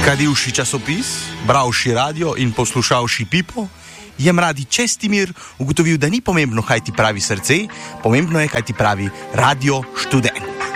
Kadivši časopis, bravši radio in poslušalši Pipo, je mladi Čestimir ugotovil, da ni pomembno, kaj ti pravi srce, pomembno je, kaj ti pravi radio študent.